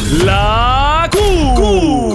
La Q.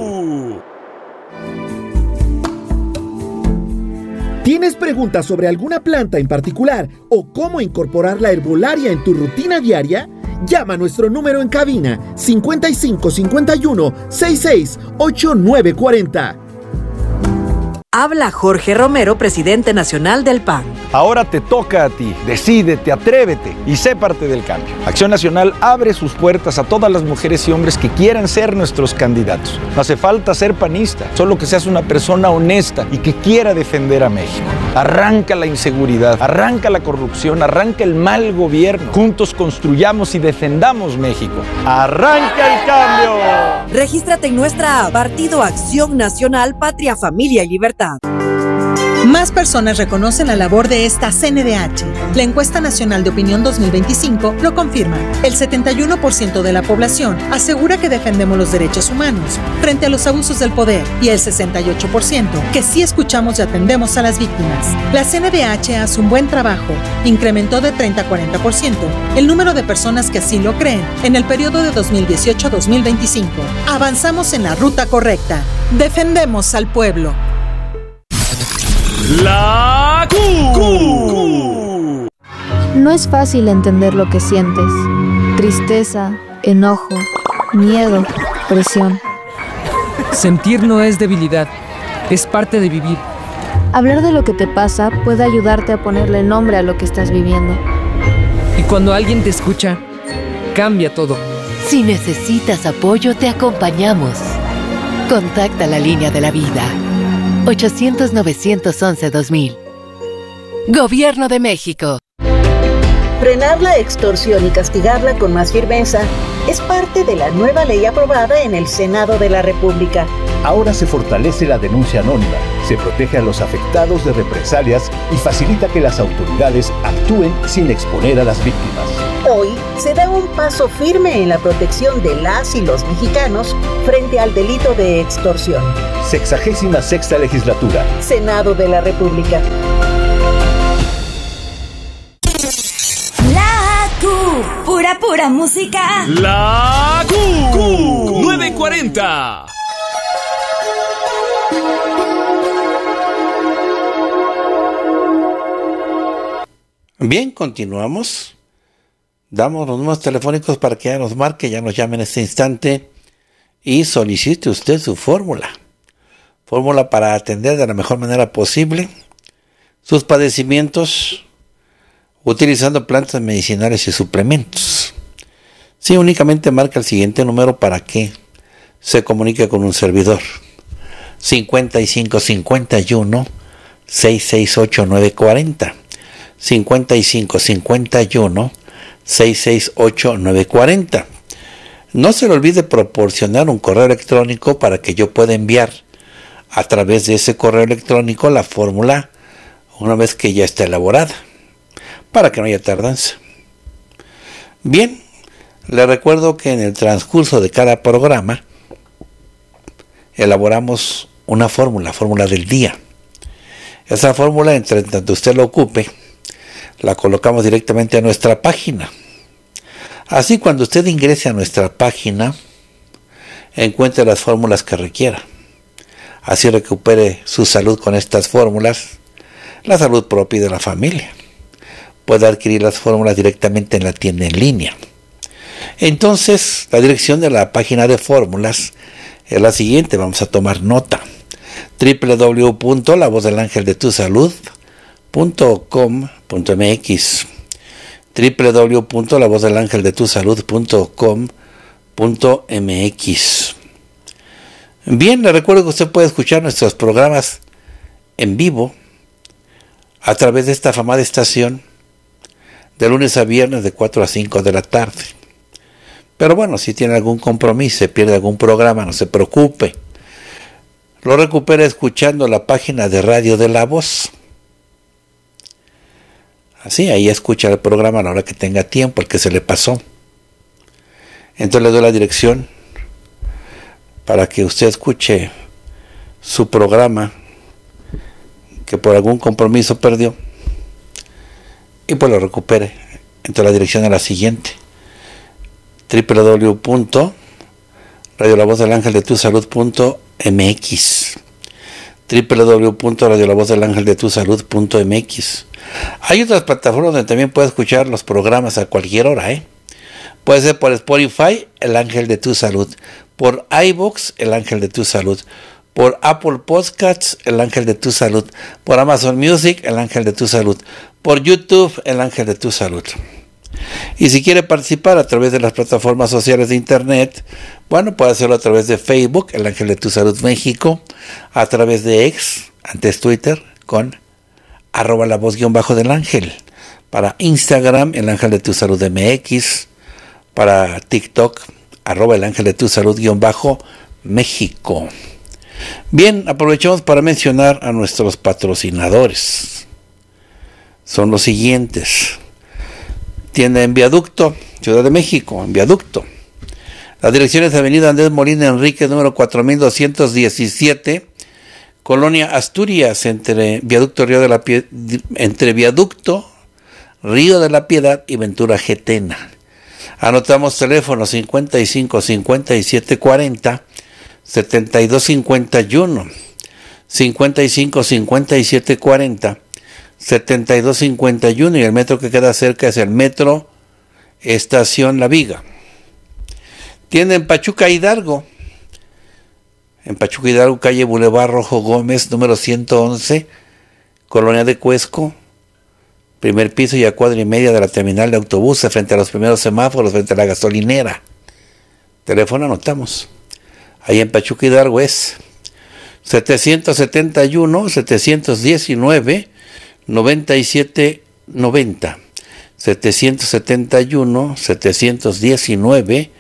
¿Tienes preguntas sobre alguna planta en particular o cómo incorporar la herbolaria en tu rutina diaria? Llama a nuestro número en cabina 55 51 66 8940. Habla Jorge Romero, presidente nacional del PAN. Ahora te toca a ti. Decídete, atrévete y sé parte del cambio. Acción Nacional abre sus puertas a todas las mujeres y hombres que quieran ser nuestros candidatos. No hace falta ser panista, solo que seas una persona honesta y que quiera defender a México. Arranca la inseguridad, arranca la corrupción, arranca el mal gobierno. Juntos construyamos y defendamos México. ¡Arranca el cambio! Regístrate en nuestra app Partido Acción Nacional, Patria, Familia y Libertad. Más personas reconocen la labor de esta CNDH. La encuesta nacional de opinión 2025 lo confirma. El 71% de la población asegura que defendemos los derechos humanos frente a los abusos del poder y el 68% que sí escuchamos y atendemos a las víctimas. La CNDH hace un buen trabajo. Incrementó de 30 a 40% el número de personas que así lo creen en el periodo de 2018 a 2025. Avanzamos en la ruta correcta. Defendemos al pueblo. La Q. No es fácil entender lo que sientes. Tristeza, enojo, miedo, presión. Sentir no es debilidad, es parte de vivir. Hablar de lo que te pasa puede ayudarte a ponerle nombre a lo que estás viviendo. Y cuando alguien te escucha, cambia todo. Si necesitas apoyo, te acompañamos. Contacta la línea de la vida. 800-911-2000. Gobierno de México. Frenar la extorsión y castigarla con más firmeza es parte de la nueva ley aprobada en el Senado de la República. Ahora se fortalece la denuncia anónima, se protege a los afectados de represalias y facilita que las autoridades actúen sin exponer a las víctimas. Hoy se da un paso firme en la protección de las y los mexicanos frente al delito de extorsión. 66ª Legislatura. Senado de la República. La Q. Pura música. La Q. 940. Bien, continuamos. Damos los números telefónicos para que ya nos marque, ya nos llame en este instante y solicite usted su fórmula. Fórmula para atender de la mejor manera posible sus padecimientos utilizando plantas medicinales y suplementos. Sí, únicamente marca el siguiente número para que se comunique con un servidor. 55 51 668 940. 55 51 668 940. No se le olvide proporcionar un correo electrónico para que yo pueda enviar a través de ese correo electrónico la fórmula una vez que ya está elaborada, para que no haya tardanza. Bien, le recuerdo que en el transcurso de cada programa elaboramos una fórmula del día. Esa fórmula, entre tanto usted la ocupe, la colocamos directamente a nuestra página. Así, cuando usted ingrese a nuestra página, encuentre las fórmulas que requiera. Así recupere su salud con estas fórmulas, la salud propia de la familia. Puede adquirir las fórmulas directamente en la tienda en línea. Entonces, la dirección de la página de fórmulas es la siguiente. Vamos a tomar nota. www.lavozdelangeldetusalud.com.mx www.lavozdelangeldetusalud.com.mx. Bien, le recuerdo que usted puede escuchar nuestros programas en vivo a través de esta afamada estación de lunes a viernes de 4 a 5 de la tarde. Pero bueno, si tiene algún compromiso, se pierde algún programa, no se preocupe. Lo recupera escuchando la página de Radio de la Voz. Así, ahí escucha el programa a la hora que tenga tiempo, el que se le pasó. Entonces le doy la dirección para que usted escuche su programa que por algún compromiso perdió y pues lo recupere. Entonces la dirección es la siguiente: www.lavozdelangeldetusalud.com.mx radiolavozdelangeldetusalud.mx, www.radiolavozdelangeldetusalud.mx. Hay otras plataformas donde también puedes escuchar los programas a cualquier hora, Puede ser por Spotify, El Ángel de tu Salud, por iVoox, El Ángel de tu Salud, por Apple Podcasts, El Ángel de tu Salud, por Amazon Music, El Ángel de tu Salud, por YouTube, El Ángel de tu Salud. Y si quiere participar a través de las plataformas sociales de internet, bueno, puede hacerlo a través de Facebook, El Ángel de tu Salud México, a través de X, antes Twitter, con @la voz_del ángel, para Instagram, El Ángel de tu Salud MX, para TikTok, @el ángel de tu salud _México. Bien, aprovechamos para mencionar a nuestros patrocinadores. Son los siguientes: tienda en Viaducto, Ciudad de México, en Viaducto. La dirección es Avenida Andrés Molina Enríquez, número 4217, Colonia Asturias, entre Viaducto Río de la Piedad y Ventura Getena. Anotamos teléfono 55 57 40 72 51, 55 57 40 72 51, y el metro que queda cerca es el Metro Estación La Viga. Tienda en Pachuca Hidalgo, calle Boulevard Rojo Gómez, número 111, Colonia de Cuesco, primer piso y a cuadra y media de la terminal de autobuses, frente a los primeros semáforos, frente a la gasolinera. Teléfono anotamos. Ahí en Pachuca Hidalgo es 771 719 9790. 771 719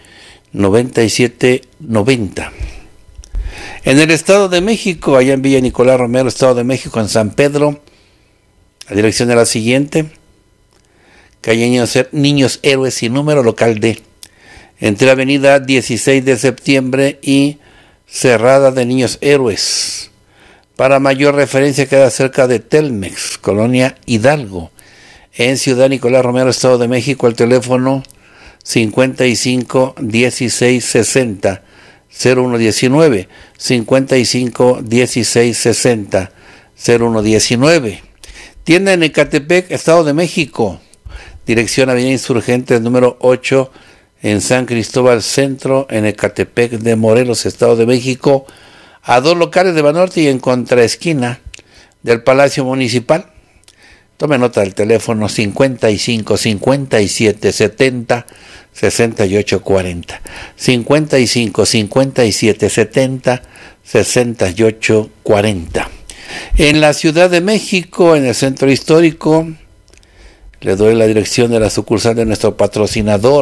9790. En el Estado de México, allá en Villa Nicolás Romero, Estado de México, en San Pedro, la dirección es la siguiente: calle Niños Héroes sin número, local D, entre avenida 16 de septiembre y Cerrada de Niños Héroes. Para mayor referencia, queda cerca de Telmex, Colonia Hidalgo, en Ciudad Nicolás Romero, Estado de México. El teléfono 55 16 60 0119, 55 16 60 0119. Tienda en Ecatepec, Estado de México, dirección Avenida Insurgentes número 8, en San Cristóbal Centro, en Ecatepec de Morelos, Estado de México, a 2 locales de Banorte y en contraesquina del Palacio Municipal. Tome nota del teléfono 55 57 70 68 40, 55 57 70 68 40. En la Ciudad de México, en el Centro Histórico, le doy la dirección de la sucursal de nuestro patrocinador.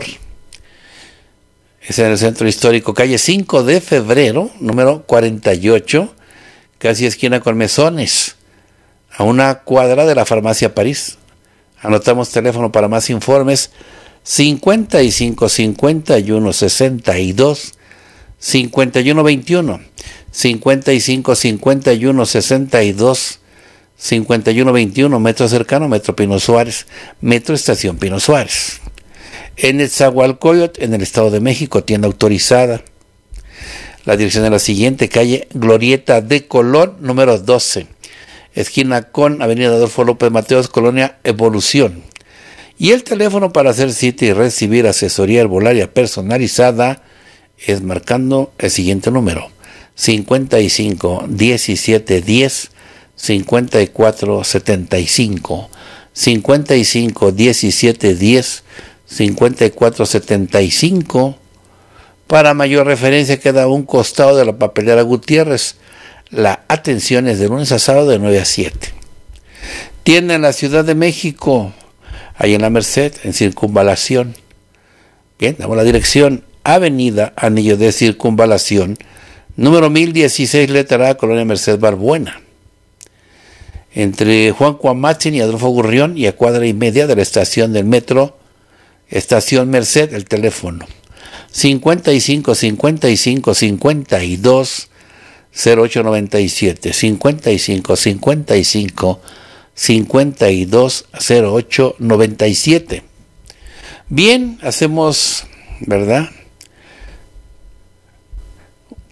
Es en el Centro Histórico, calle 5 de Febrero, número 48, casi esquina con Mesones, a 1 cuadra de la Farmacia París. Anotamos teléfono para más informes: 55 51 62 51 21, 55 51 62 51 21, metro cercano, Metro Pino Suárez, Metro Estación Pino Suárez. En Nezahualcóyotl, en el Estado de México, tienda autorizada. La dirección es la siguiente: calle Glorieta de Colón, número 12, esquina con Avenida Adolfo López Mateos, Colonia Evolución. Y el teléfono para hacer cita y recibir asesoría herbolaria personalizada es marcando el siguiente número: 55 17 10 54 75, 55 17 10 54 75. Para mayor referencia, queda a un costado de la papelera Gutiérrez. La atención es de lunes a sábado de 9 a 7. Tienda en la Ciudad de México, ahí en la Merced, en Circunvalación. Bien, damos la dirección: Avenida Anillo de Circunvalación, número 1016, letra A, Colonia Merced Barbuena, entre Juan Cuamatzin y Adolfo Gurrión, y a cuadra y media de la estación del metro Estación Merced. El teléfono 55 55 52 0897, 55 55 52 0897. Bien, hacemos, ¿verdad?,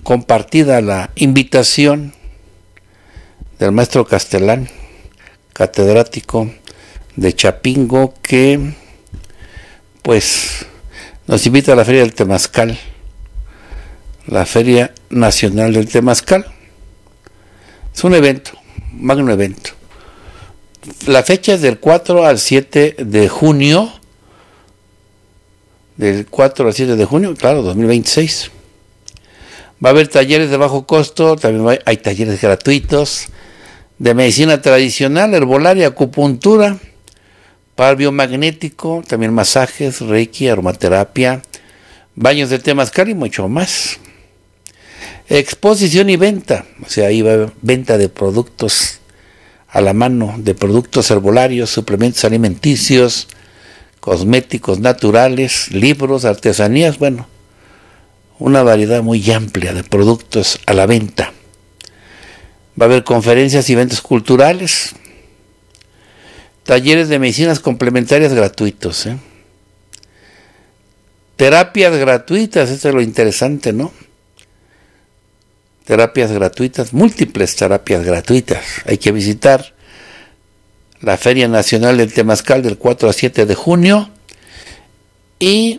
compartida la invitación del maestro Castelán, catedrático de Chapingo, que pues nos invita a la Feria del Temazcal, la Feria Nacional del Temazcal. Es un evento, magno evento. La fecha es del 4 al 7 de junio, del 4 al 7 de junio, claro, 2026. Va a haber talleres de bajo costo, también hay talleres gratuitos de medicina tradicional, herbolaria, acupuntura, par biomagnético, también masajes, reiki, aromaterapia, baños de temazcal y mucho más. Exposición y venta, o sea, ahí va a haber venta de productos a la mano, de productos herbolarios, suplementos alimenticios, cosméticos naturales, libros, artesanías, bueno, una variedad muy amplia de productos a la venta. Va a haber conferencias y eventos culturales, talleres de medicinas complementarias gratuitos, terapias gratuitas, eso es lo interesante, ¿no? Terapias gratuitas, múltiples terapias gratuitas. Hay que visitar la Feria Nacional del Temazcal del 4 a 7 de junio. ¿Y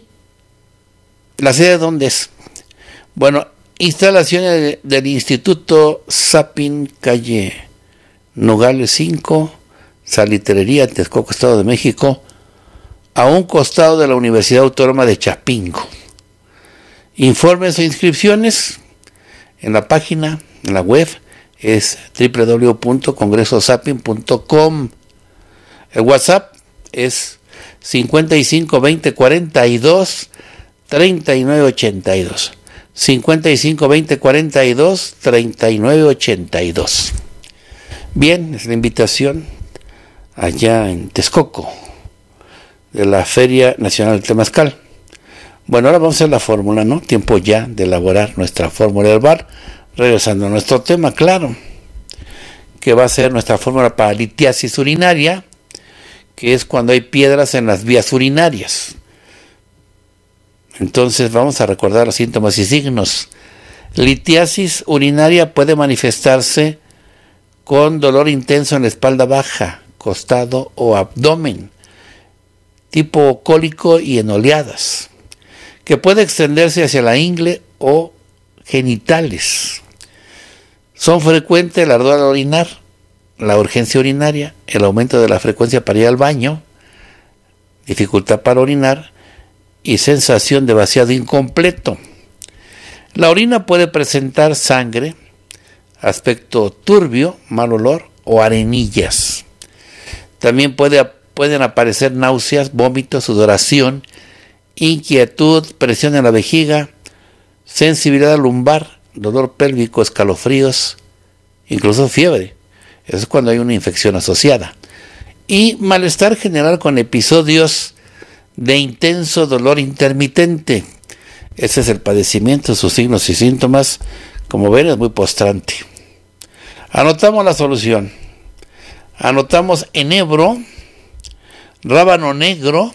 la sede dónde es? Bueno, instalaciones del Instituto Sapin, calle Nogales 5, Salitrería, Texcoco, Estado de México, a un costado de la Universidad Autónoma de Chapingo. Informes o inscripciones en la página, en la web, es www.congresosapin.com. El WhatsApp es 55 20 42 39 82. 55 20 42 39 82. Bien, es la invitación allá en Texcoco de la Feria Nacional del Temazcal. Bueno, ahora vamos a hacer la fórmula, ¿no? Tiempo ya de elaborar nuestra fórmula herbal. Regresando a nuestro tema, claro, que va a ser nuestra fórmula para litiasis urinaria, que es cuando hay piedras en las vías urinarias. Entonces vamos a recordar los síntomas y signos. Litiasis urinaria puede manifestarse con dolor intenso en la espalda baja, costado o abdomen, tipo cólico y en oleadas, que puede extenderse hacia la ingle o genitales. Son frecuentes el ardor al orinar, la urgencia urinaria, el aumento de la frecuencia para ir al baño, dificultad para orinar y sensación de vaciado incompleto. La orina puede presentar sangre, aspecto turbio, mal olor o arenillas. También pueden aparecer náuseas, vómitos, sudoración, inquietud, presión en la vejiga, sensibilidad lumbar, dolor pélvico, escalofríos, incluso fiebre. Eso es cuando hay una infección asociada. Y malestar general con episodios de intenso dolor intermitente. Ese es el padecimiento, sus signos y síntomas. Como ven, es muy postrante. Anotamos la solución. Anotamos enebro, rábano negro,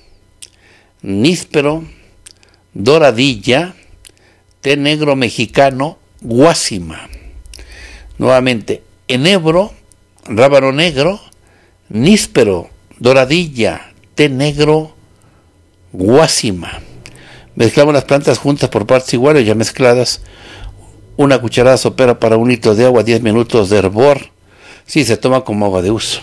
níspero, doradilla, té negro mexicano, guásima. Nuevamente, enebro, rábano negro, níspero, doradilla, té negro, guásima. Mezclamos las plantas juntas por partes iguales, ya mezcladas. Una cucharada sopera para 1 litro de agua, 10 minutos de hervor. Sí, se toma como agua de uso.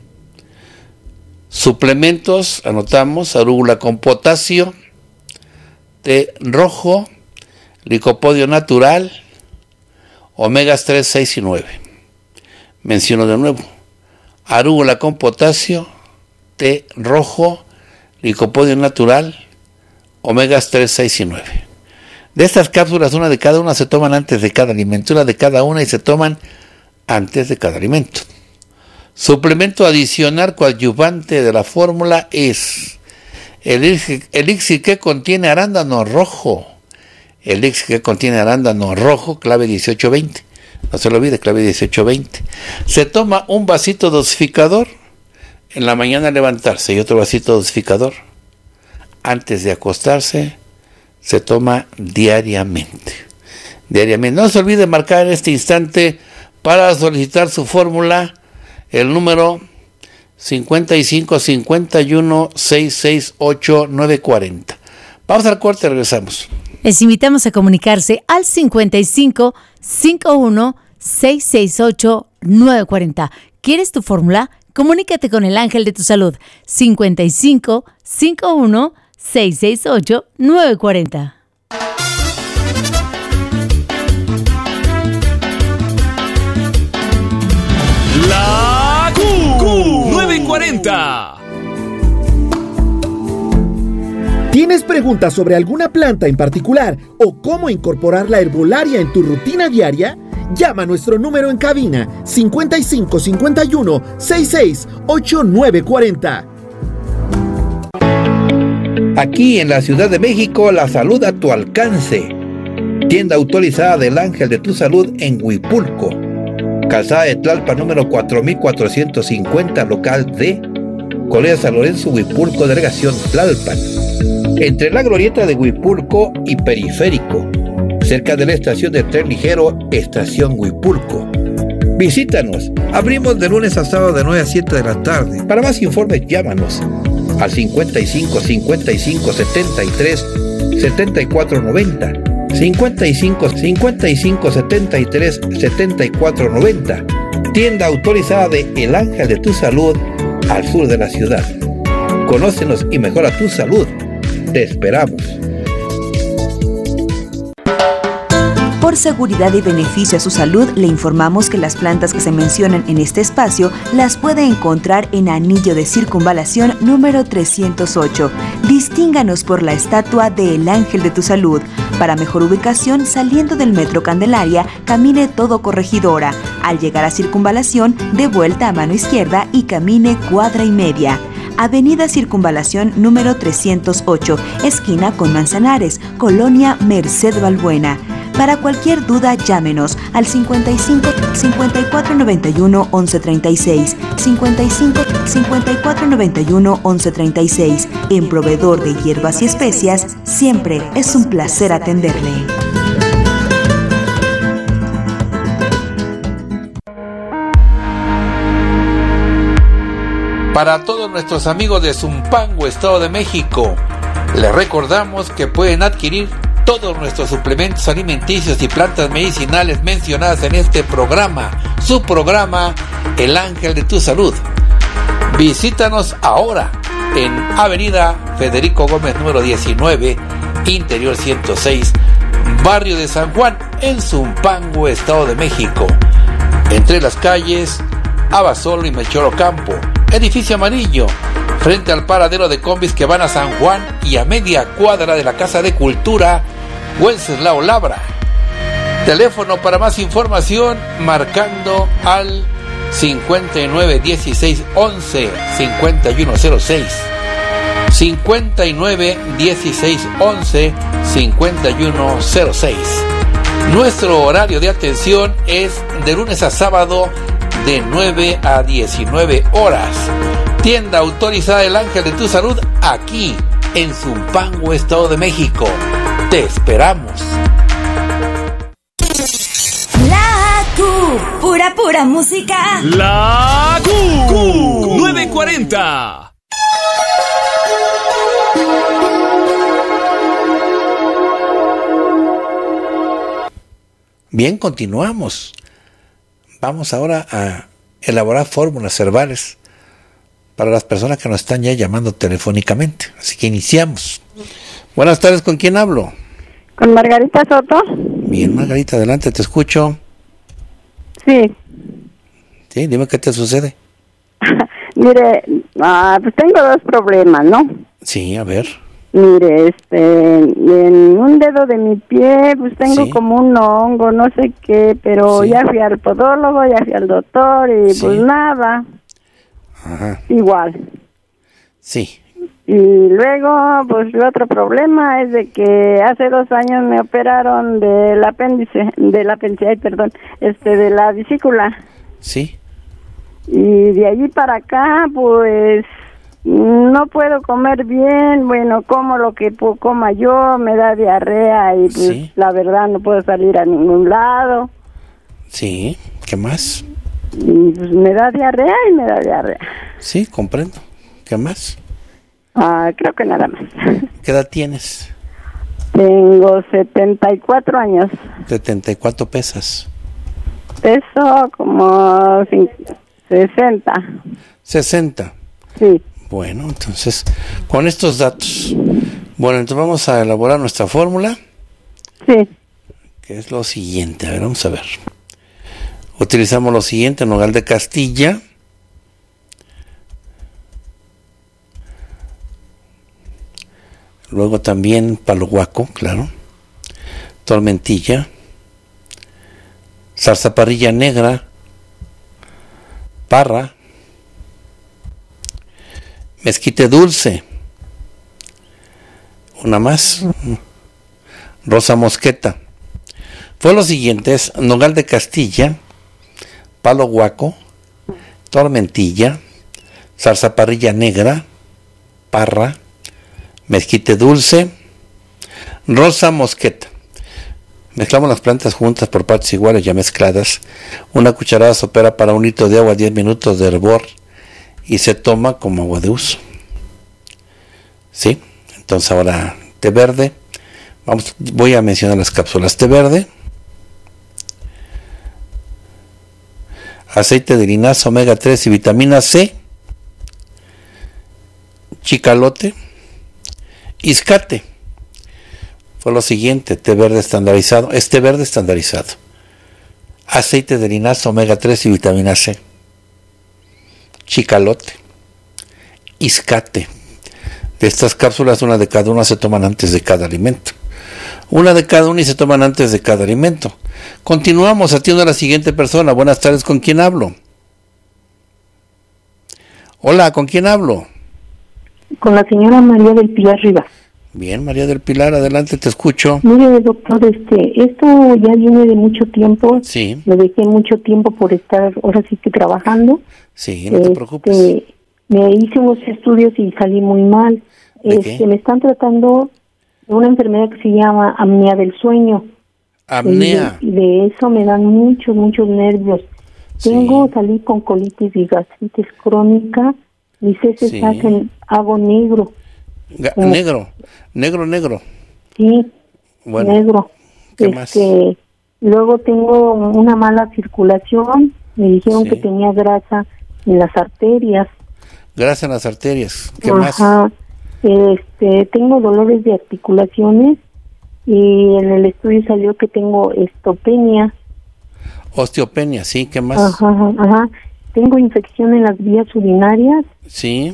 Suplementos, anotamos, arúgula con potasio, té rojo, licopodio natural, omegas 3, 6 y 9. Menciono de nuevo, arúgula con potasio, té rojo, licopodio natural, omegas 3, 6 y 9. De estas cápsulas, una de cada una se toman antes de cada alimento, una de cada una y se toman antes de cada alimento. Suplemento adicional coadyuvante de la fórmula es el elixir que contiene arándano rojo. El elixir que contiene arándano rojo, clave 1820. No se lo olvide, clave 1820. Se toma un vasito dosificador en la mañana al levantarse y otro vasito dosificador antes de acostarse. Se toma diariamente. diariamente. No se olvide marcar en este instante para solicitar su fórmula el número 55 51 668 940. Vamos al corte, regresamos. Les invitamos a comunicarse al 55 51 668 940. ¿Quieres tu fórmula? Comunícate con el ángel de tu salud. 55 51 668 940. La Q 940. ¿Tienes preguntas sobre alguna planta en particular o cómo incorporar la herbolaria en tu rutina diaria? Llama a nuestro número en cabina 55 51 66 8940. Aquí en la Ciudad de México, la salud a tu alcance. Tienda autorizada del Ángel de tu Salud en Huipulco. Calzada de Tlalpan número 4450, local D. Colonia San Lorenzo, Huipulco, delegación Tlalpan. Entre la glorieta de Huipulco y Periférico, cerca de la estación de tren ligero Estación Huipulco. Visítanos. Abrimos de lunes a sábado de 9 a 7 de la tarde. Para más informes, llámanos al 55 55 73 74 90. 55 55 73 74 90. Tienda autorizada de El Ángel de tu Salud al sur de la ciudad. Conócenos y mejora tu salud. Te esperamos. Por seguridad y beneficio a su salud, le informamos que las plantas que se mencionan en este espacio las puede encontrar en Anillo de Circunvalación número 308. Distínganos por la estatua de El Ángel de tu Salud. Para mejor ubicación, saliendo del Metro Candelaria, camine todo Corregidora. Al llegar a Circunvalación, dé vuelta a mano izquierda y camine cuadra y media. Avenida Circunvalación número 308, esquina con Manzanares, Colonia Merced Balbuena. Para cualquier duda, llámenos al 55 54 91 11 36, 55 54 91 11 36. En Proveedor de Hierbas y Especias, siempre es un placer atenderle. Para todos nuestros amigos de Zumpango, Estado de México, les recordamos que pueden adquirir todos nuestros suplementos alimenticios y plantas medicinales mencionadas en este programa, su programa El Ángel de tu Salud. Visítanos ahora en Avenida Federico Gómez número 19, Interior 106, Barrio de San Juan, en Zumpango, Estado de México, entre las calles Abasolo y Melchor Ocampo. Edificio amarillo, frente al paradero de combis que van a San Juan y a media cuadra de la Casa de Cultura Wenceslao Labra. Teléfono para más información marcando al 59 16 11 5106, 59 16 11 5106. Nuestro horario de atención es de lunes a sábado de 9 a 19 horas. Tienda autorizada del Ángel de tu Salud aquí en Zumpango, Estado de México. Te esperamos. La Q, pura música. La Q 940. Bien, continuamos. Vamos ahora a elaborar fórmulas herbales para las personas que nos están ya llamando telefónicamente. Así que iniciamos. Buenas tardes, ¿con quién hablo? Con Margarita Soto. Bien, Margarita, adelante, te escucho. Sí. Sí, dime qué te sucede. Mire, pues tengo dos problemas, ¿no? Sí, a ver. Mire, en un dedo de mi pie, pues tengo como un hongo, no sé qué, pero ya fui al podólogo, ya fui al doctor y pues nada. Ajá. Igual. Sí. Y luego, pues el otro problema es de que hace 2 años me operaron de la vesícula. Sí. Y de allí para acá, pues no puedo comer bien, bueno, como lo que coma yo, me da diarrea y pues la verdad no puedo salir a ningún lado. Sí, ¿qué más? Y pues me da diarrea. Sí, comprendo. ¿Qué más? Creo que nada más. ¿Qué edad tienes? Tengo 74 años. 74 pesas. Peso como 60. 60. Sí. Bueno, entonces, con estos datos, bueno, entonces vamos a elaborar nuestra fórmula. Sí. Que es lo siguiente, a ver, vamos a ver. Utilizamos lo siguiente: nogal de Castilla, luego también palo guaco, claro, tormentilla, zarzaparrilla negra, parra, mezquite dulce, una más, rosa mosqueta. Fue lo siguiente: es nogal de Castilla, palo guaco, tormentilla, zarzaparrilla negra, parra, mezquite dulce, rosa mosqueta. Mezclamos las plantas juntas por partes iguales ya mezcladas. Una cucharada sopera para 1 litro de agua, 10 minutos de hervor, y se toma como agua de uso. ¿Sí? Entonces ahora té verde. Voy a mencionar las cápsulas. Té verde, aceite de linaza, omega 3 y vitamina C, chicalote, iscate. Fue lo siguiente: té verde estandarizado, aceite de linaza, omega 3 y vitamina C, chicalote, iscate. De estas cápsulas, una de cada una se toman antes de cada alimento. Una de cada una y se toman antes de cada alimento. Continuamos, atiendo a la siguiente persona. Buenas tardes, ¿con quién hablo? Hola, ¿con quién hablo? Con la señora María del Pilar Rivas. Bien, María del Pilar, adelante, te escucho. Mire, doctor, esto ya viene de mucho tiempo. Sí. Lo dejé mucho tiempo por estar ahora sí que trabajando. Sí, no te preocupes. Me hice unos estudios y salí muy mal. ¿De qué? Me están tratando de una enfermedad que se llama apnea del sueño. Apnea. De eso me dan muchos nervios. Salí con colitis y gastritis crónica. Mis heces hacen algo negro. Negro. Sí, bueno, negro. ¿Qué más? Luego tengo una mala circulación. Me dijeron que tenía grasa en las arterias. Grasa en las arterias. ¿Qué Ajá. más? Tengo dolores de articulaciones y en el estudio salió que tengo osteopenia. Osteopenia, sí, ¿qué más? Ajá. Tengo infección en las vías urinarias. Sí.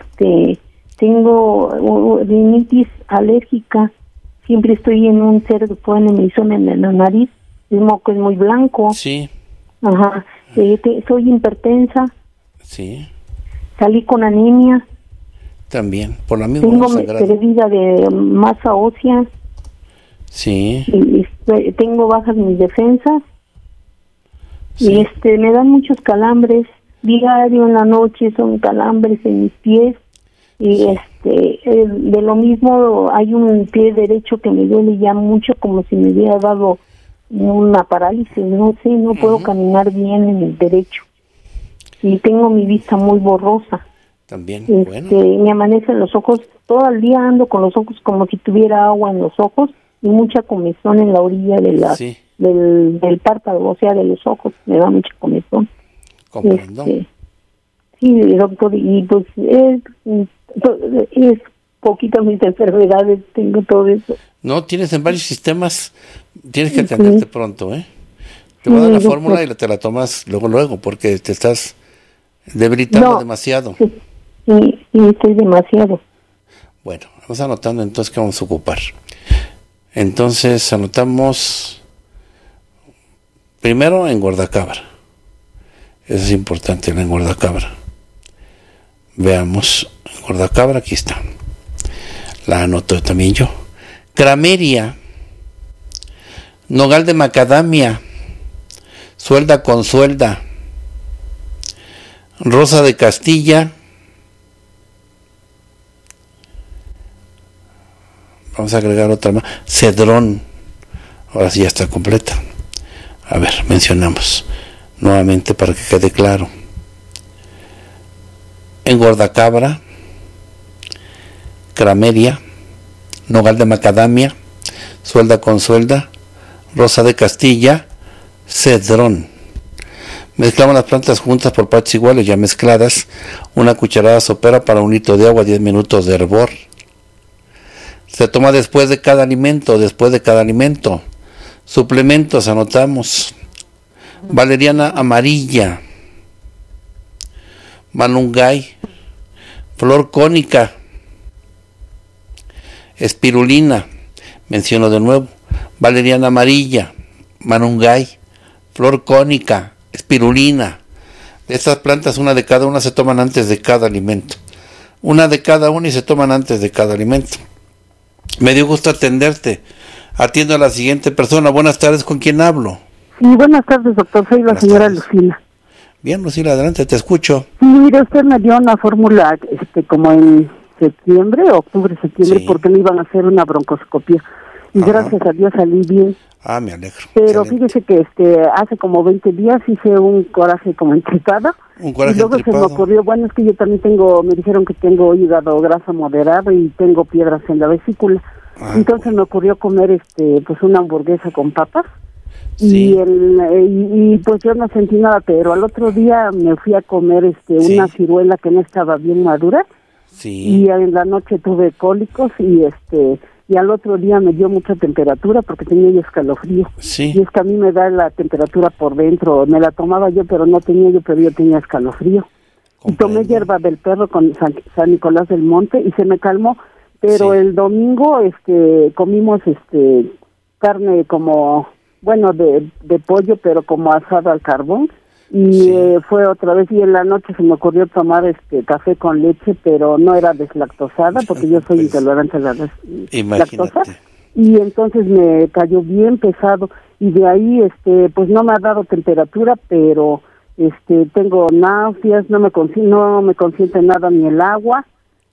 Tengo rinitis alérgica. Siempre estoy en un cerdo, en mi zona en la nariz. El moco es muy blanco. Sí. Ajá. Soy hipertensa. Sí. Salí con anemia. También, por la misma Tengo pérdida de masa ósea. Sí. Y tengo bajas mis defensas. Sí. Y me dan muchos calambres. Diario en la noche son calambres en mis pies. Y de lo mismo hay un pie derecho que me duele ya mucho, como si me hubiera dado una parálisis, no sé, no puedo caminar bien en el derecho. Y tengo mi vista muy borrosa. También, Me amanecen los ojos, todo el día ando con los ojos como si tuviera agua en los ojos y mucha comezón en la orilla de del párpado, o sea, de los ojos, me da mucha comezón. Comprendo. Sí, doctor, y pues es poquitas mis enfermedades, tengo todo eso. No, tienes en varios sistemas, tienes que atenderte pronto, ¿eh? Te voy a dar la fórmula y te la tomas luego, porque te estás debilitando demasiado. Sí, estoy demasiado. Bueno, vamos anotando entonces qué vamos a ocupar. Entonces anotamos primero engordacabra. Eso es importante, la engordacabra. Veamos, engordacabra, aquí está. La anoto también yo. Crameria, nogal de macadamia, suelda con suelda, rosa de Castilla, Vamos a agregar otra más. Cedrón. Ahora sí ya está completa. A ver, mencionamos nuevamente para que quede claro. Engordacabra, crameria, nogal de macadamia, suelda con suelda, rosa de Castilla, cedrón. Mezclamos las plantas juntas por partes iguales ya mezcladas. Una cucharada sopera para 1 litro de agua, 10 minutos de hervor. Se toma después de cada alimento. Suplementos, anotamos. Valeriana amarilla, manungay, flor cónica, espirulina, menciono de nuevo, valeriana amarilla, manungay, flor cónica, espirulina. De estas plantas, una de cada una se toman antes de cada alimento. Una de cada una y se toman antes de cada alimento. Me dio gusto atenderte. Atiendo a la siguiente persona. Buenas tardes, ¿con quién hablo? Sí, buenas tardes, doctor. Soy la señora Lucila. Bien, Lucila, adelante, te escucho. Sí, mire, usted me dio una fórmula como en octubre, septiembre, porque me iban a hacer una broncoscopia. Y gracias a Dios salí bien. Ah, me alegro. Pero fíjese que hace como 20 días hice un coraje como entripado. Un coraje y luego entripado. Se me ocurrió, bueno, es que yo también me dijeron que tengo hígado grasa moderado y tengo piedras en la vesícula. Entonces me ocurrió comer pues una hamburguesa con papas. Sí. Y pues yo no sentí nada, pero al otro día me fui a comer una ciruela que no estaba bien madura. Sí. Y en la noche tuve cólicos y al otro día me dio mucha temperatura porque tenía yo escalofrío. Sí. Y es que a mí me da la temperatura por dentro, me la tomaba yo, pero yo tenía escalofrío. Comprendo. Y tomé hierba del perro con San Nicolás del Monte y se me calmó, pero el domingo comimos carne como, bueno, de pollo, pero como asada al carbón. Y fue otra vez, y en la noche se me ocurrió tomar café con leche, pero no era deslactosada, porque yo soy intolerante a la lactosa. Y entonces me cayó bien pesado, y de ahí, pues no me ha dado temperatura, pero tengo náuseas, no me consiente nada ni el agua,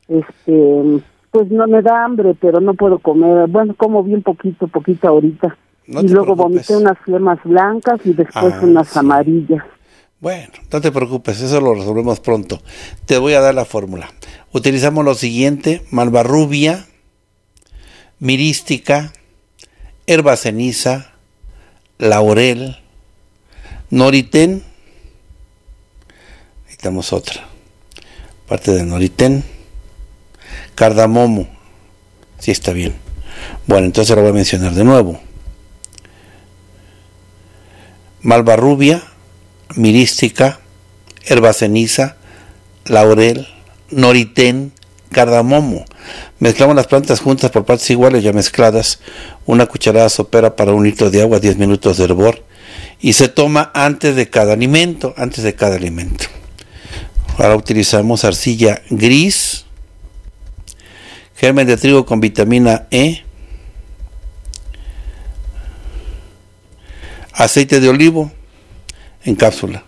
pues no me da hambre, pero no puedo comer, bueno, como bien poquito ahorita. Y luego vomité unas flemas blancas y después unas amarillas. Bueno, no te preocupes, eso lo resolvemos pronto. Te voy a dar la fórmula. Utilizamos lo siguiente: malvarrubia, mirística, herba ceniza, laurel, Noriten. Necesitamos otra. Parte de Noriten, cardamomo. Sí, está bien. Bueno, entonces lo voy a mencionar de nuevo. Malvarrubia, mirística, herba ceniza, laurel, Noriten, cardamomo. Mezclamos las plantas juntas por partes iguales ya mezcladas. Una cucharada sopera para 1 litro de agua, 10 minutos de hervor. Y se toma antes de cada alimento. Ahora utilizamos arcilla gris, germen de trigo con vitamina E, aceite de olivo en cápsula,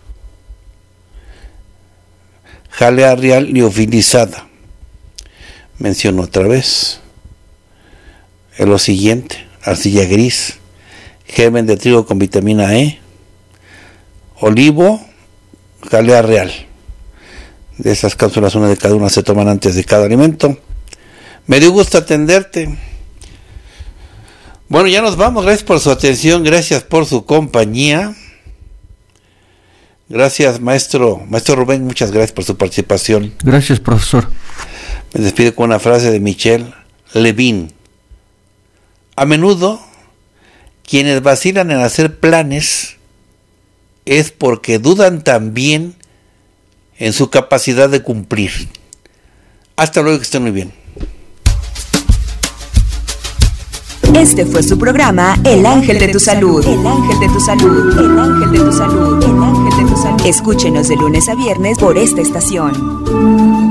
jalea real liofilizada. Menciono otra vez. Es lo siguiente: arcilla gris, germen de trigo con vitamina E, olivo, jalea real. De esas cápsulas, una de cada una se toman antes de cada alimento. Me dio gusto atenderte. Bueno, ya nos vamos. Gracias por su atención, gracias por su compañía. Gracias, maestro Rubén, muchas gracias por su participación. Gracias, profesor. Me despido con una frase de Michel Levin. A menudo, quienes vacilan en hacer planes es porque dudan también en su capacidad de cumplir. Hasta luego, que estén muy bien. Este fue su programa El Ángel de tu Salud. El Ángel de tu Salud. El Ángel de tu Salud. El Ángel de tu Salud. Escúchenos de lunes a viernes por esta estación.